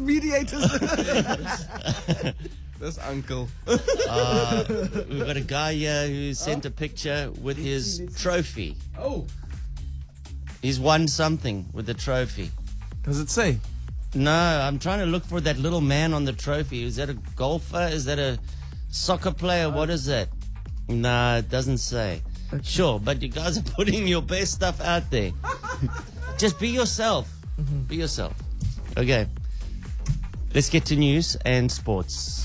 mediators. This uncle. We've got a guy here who sent a picture with his trophy. Oh. He's won something with the trophy. Does it say? No, I'm trying to look for that little man on the trophy. Is that a golfer? Is that a soccer player? What is that? No, it doesn't say. Okay. Sure, but you guys are putting your best stuff out there. Just be yourself. Be yourself. Okay. Let's get to news and sports.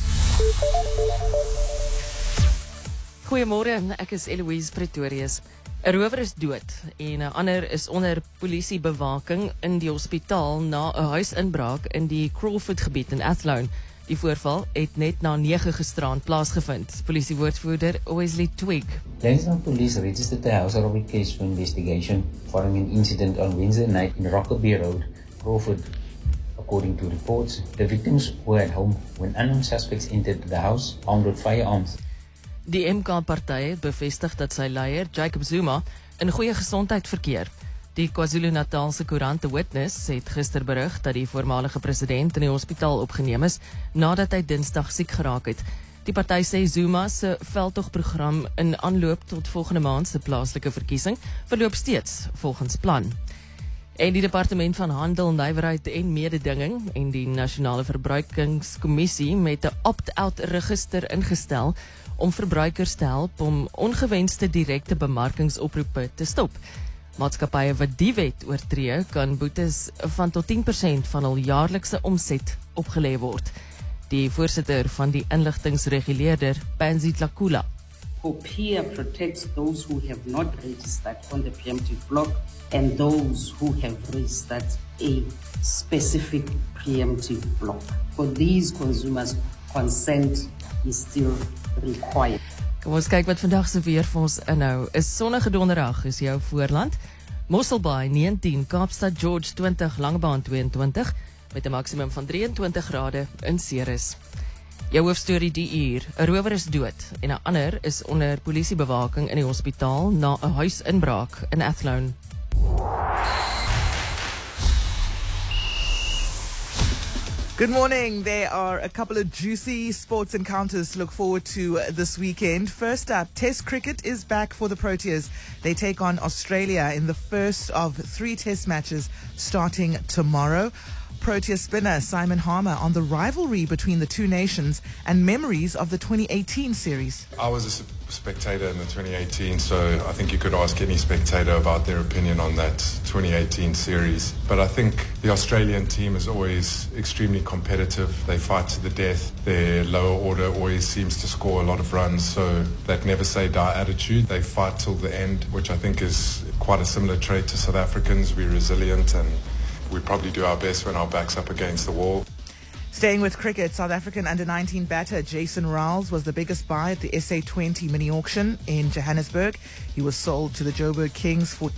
Goeiemôre, ek is Eloise Pretorius. 'n Rower is dood en 'n ander is onder polisiebewaking in die hospitaal na 'n huisinbraak in die Crawford gebied in Athlone. Die voorval het net na 9 gisterand plaasgevind. Polisiewoordvoerder Wesley Twig. Lansdowne Police registered the house robbery case for investigation following an incident on Wednesday night in Rockaby Road, Crawford. According to reports, the victims were at home when unknown suspects entered the house armed with firearms. Die MK-party het bevestig dat sy leier, Jacob Zuma, in goeie gesondheid verkeer. Die KwaZulu-Natalse koerant The Witness het gister berig dat die voormalige president in die hospitaal opgeneem is nadat hy Dinsdag siek geraak het. Die party sê Zuma se veldtogprogram in aanloop tot volgende maand se plaaslike verkiesing verloop steeds volgens plan. En die Departement van Handel, Nywerheid en Mededinging en die Nasionale Verbruikingskommissie met 'n opt-out register ingestel om verbruikers te help om ongewenste direkte bemarkingsoproepe te stop. Maatskappye wat die wet oortree, kan boetes van tot 10% van hul jaarlikse omset opgelê word. Die voorsitter van die inligtingsreguleerder, Pansy Tlakula. POPIA protects those who have not registered on the preemptive block and those who have registered a specific preemptive block. For these consumers, consent is still required. Kom ons kyk wat vandag se weer vir ons inhou. 'n Sonnige donderdag is jou voorland. Mosselbaai 19, Kaapstad George 20, Langebaan 22 met 'n maksimum van 23 grade in Ceres. Jou hoofstorie die uur: 'n rower is dood en 'n ander is onder polisiebewaking in die hospitaal na 'n huisinbraak in Athlone. Good morning. There are a couple of juicy sports encounters to look forward to this weekend. First up, Test cricket is back for the Proteas. They take on Australia in the first of 3 Test matches starting tomorrow. Protea spinner Simon Harmer on the rivalry between the two nations and memories of the 2018 series. I was a spectator in the 2018, so I think you could ask any spectator about their opinion on that 2018 series. But I think the Australian team is always extremely competitive. They fight to the death. Their lower order always seems to score a lot of runs, so that never say die attitude. They fight till the end, which I think is quite a similar trait to South Africans. We're resilient and we probably do our best when our back's up against the wall. Staying with cricket, South African under-19 batter Jason Riles was the biggest buy at the SA20 mini-auction in Johannesburg. He was sold to the Joburg Kings for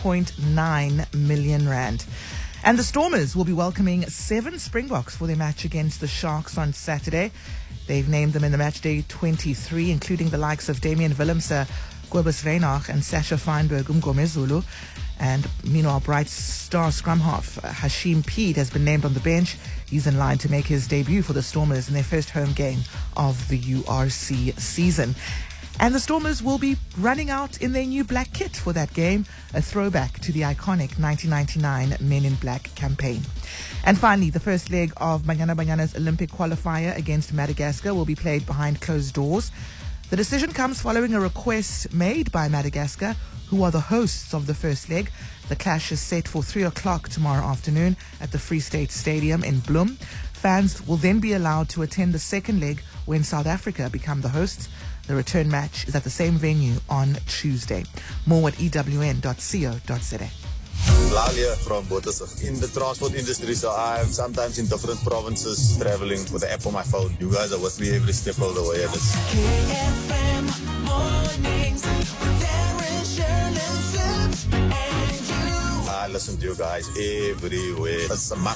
2.9 million rand. And the Stormers will be welcoming 7 Springboks for their match against the Sharks on Saturday. They've named them in the matchday 23, including the likes of Damian Willemse, Kobus Reinach and Sasha Feinberg Umgomezulu. And meanwhile, Bright star scrum half Hashim Peed has been named on the bench. He's in line to make his debut for the Stormers in their first home game of the URC season. And the Stormers will be running out in their new black kit for that game, a throwback to the iconic 1999 Men in Black campaign. And finally, the first leg of Banyana Banyana's Olympic qualifier against Madagascar will be played behind closed doors. The decision comes following a request made by Madagascar, who are the hosts of the first leg. The clash is set for 3 o'clock tomorrow afternoon at the Free State Stadium in Bloem. Fans will then be allowed to attend the second leg when South Africa become the hosts. The return match is at the same venue on Tuesday. More at ewn.co.za. Lalia from Botosig in the transport industry, so I'm sometimes in different provinces traveling with the app on my phone. You guys are with me every step of the way. KFM mornings with Darren, Shirley, Sips, and you. I listen to you guys everywhere. It's a must.